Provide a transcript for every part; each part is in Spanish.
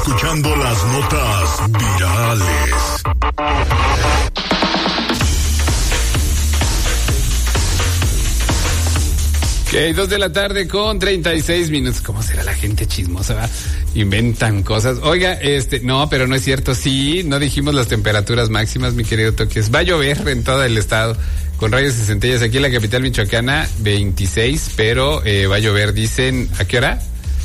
Escuchando las notas virales. Ok, 2 de la tarde con 36 minutos. ¿Cómo será la gente chismosa, va? Inventan cosas. Oiga, no, pero no es cierto. Sí, no dijimos las temperaturas máximas, mi querido Toques. Va a llover en todo el estado, con rayos y centellas. Aquí en la capital michoacana, 26, pero va a llover. Dicen, ¿a qué hora?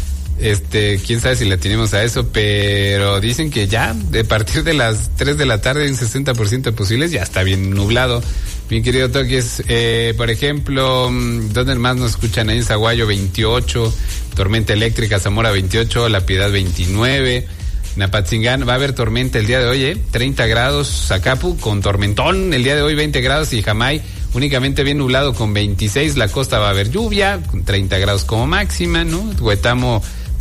Quién sabe si la tenemos a eso, pero dicen que ya, de partir de las 3 de la tarde, un 60% de posibles, ya está bien nublado. Mi querido Toques, por ejemplo, ¿dónde más nos escuchan? Ahí en Zaguayo 28, tormenta eléctrica, Zamora 28, La Piedad 29, Napatzingán va a haber tormenta el día de hoy, 30 grados, Zacapu con tormentón el día de hoy 20 grados y Jamay únicamente bien nublado con 26, la costa va a haber lluvia con 30 grados como máxima, ¿no? Huetamo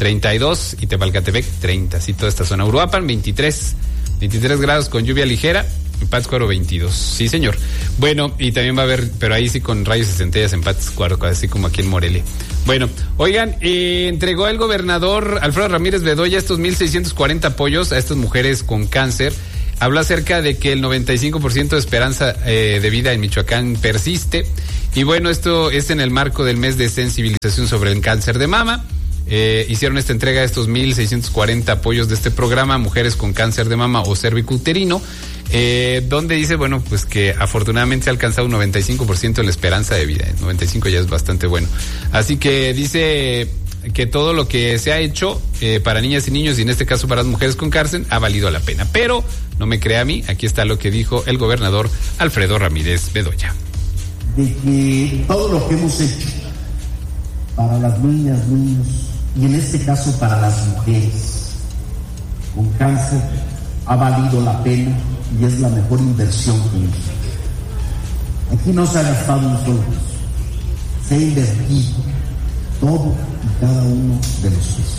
32 y Tepalcatepec 30, así toda esta zona. Uruapan 23 grados con lluvia ligera. Pátzcuaro 22, sí señor. Bueno, y también va a haber, pero ahí sí con rayos y centellas en Pátzcuaro, así como aquí en Morelia. Bueno, oigan, entregó el gobernador Alfredo Ramírez Bedoya estos 1,640 apoyos a estas mujeres con cáncer. Habló acerca de que el 95% de esperanza de vida en Michoacán persiste. Y bueno, esto es en el marco del mes de sensibilización sobre el cáncer de mama. Hicieron esta entrega de estos 1,640 apoyos de este programa a mujeres con cáncer de mama o cervicuterino, donde dice, bueno, pues que afortunadamente se ha alcanzado un 95% de la esperanza de vida. 95 ya es bastante bueno. Así que dice que todo lo que se ha hecho para niñas y niños, y en este caso para las mujeres con cáncer, ha valido la pena. Pero no me crea a mí, aquí está lo que dijo el gobernador Alfredo Ramírez Bedoya. De que todo lo que hemos hecho para las niñas, niños, y en este caso para las mujeres con cáncer, ha valido la pena y es la mejor inversión que hemos hecho. Aquí no se ha gastado un solo peso, se ha invertido todo y cada uno de los pesos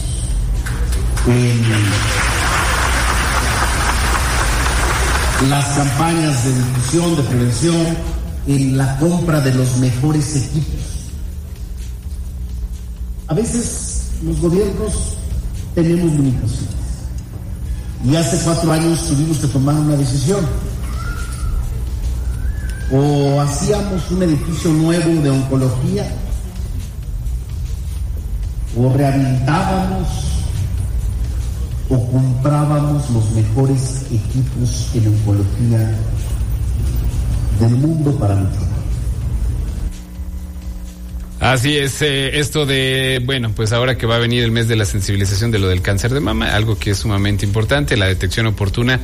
en las campañas de difusión, de prevención, en la compra de los mejores equipos. A veces los gobiernos tenemos limitaciones y hace 4 años tuvimos que tomar una decisión: o hacíamos un edificio nuevo de oncología, o rehabilitábamos, o comprábamos los mejores equipos en oncología del mundo para nosotros. Así es, esto de, bueno, pues ahora que va a venir el mes de la sensibilización de lo del cáncer de mama, algo que es sumamente importante, la detección oportuna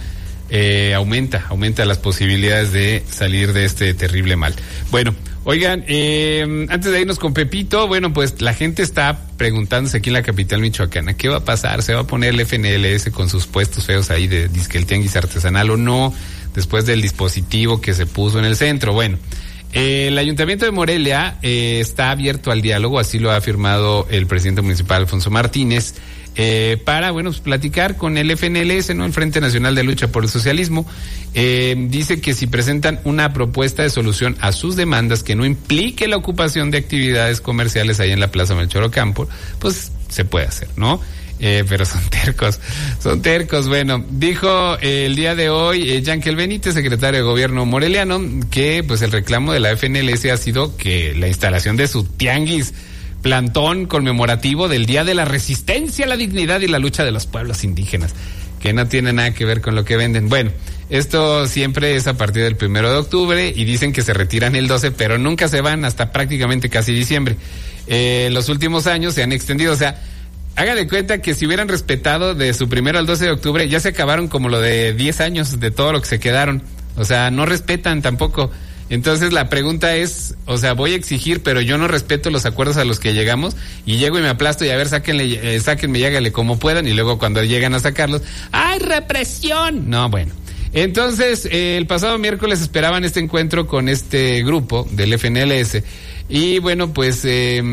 aumenta las posibilidades de salir de este terrible mal. Bueno, oigan, antes de irnos con Pepito, bueno, pues la gente está preguntándose aquí en la capital michoacana, ¿qué va a pasar? ¿Se va a poner el FNLS con sus puestos feos ahí de disque el tianguis artesanal o no? Después del dispositivo que se puso en el centro. Bueno, el Ayuntamiento de Morelia está abierto al diálogo, así lo ha afirmado el presidente municipal Alfonso Martínez, para, bueno, pues, platicar con el FNLS, ¿no? El Frente Nacional de Lucha por el Socialismo. Dice que si presentan una propuesta de solución a sus demandas que no implique la ocupación de actividades comerciales ahí en la Plaza Melchor Ocampo, pues se puede hacer, ¿no? Pero son tercos. Bueno, dijo el día de hoy Yankel Benítez, secretario de Gobierno moreliano, que pues el reclamo de la FNLS ha sido que la instalación de su tianguis plantón conmemorativo del Día de la Resistencia, la Dignidad y la Lucha de los Pueblos Indígenas, que no tiene nada que ver con lo que venden. Bueno, esto siempre es a partir del 1 de octubre y dicen que se retiran el 12, pero nunca se van hasta prácticamente casi diciembre. Los últimos años se han extendido, o sea, haga de cuenta que si hubieran respetado de su 1 al 12 de octubre, ya se acabaron como lo de 10 años de todo lo que se quedaron. O sea, no respetan tampoco. Entonces la pregunta es, o sea, voy a exigir, pero yo no respeto los acuerdos a los que llegamos y llego y me aplasto y a ver, sáquenme y hágale como puedan, y luego cuando llegan a sacarlos, ¡ay, represión! No, bueno. Entonces, el pasado miércoles esperaban este encuentro con este grupo del FNLS y bueno, pues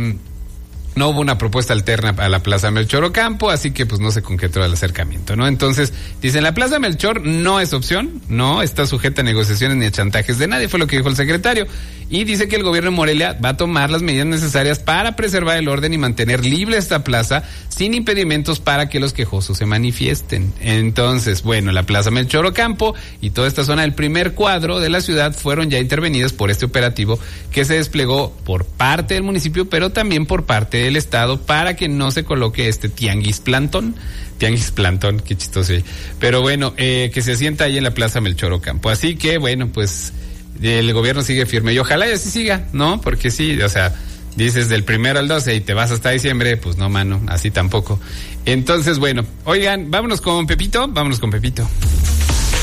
no hubo una propuesta alterna a la Plaza Melchor Ocampo, así que pues no se concretó el acercamiento, ¿no? Entonces, dicen, la Plaza Melchor no es opción, no está sujeta a negociaciones ni a chantajes de nadie, fue lo que dijo el secretario. y dice que el gobierno de Morelia va a tomar las medidas necesarias para preservar el orden y mantener libre esta plaza sin impedimentos para que los quejosos se manifiesten. Entonces, bueno, la Plaza Melchor Ocampo y toda esta zona del primer cuadro de la ciudad fueron ya intervenidas por este operativo que se desplegó por parte del municipio, pero también por parte del Estado para que no se coloque este tianguis plantón, qué chistoso. Pero bueno, que se asienta ahí en la Plaza Melchor Ocampo. Así que, bueno, pues el gobierno sigue firme y ojalá y así siga, ¿no? Porque sí, o sea, dices del 1 al 12 y te vas hasta diciembre, pues no, mano, así tampoco. Entonces, bueno, oigan, vámonos con Pepito.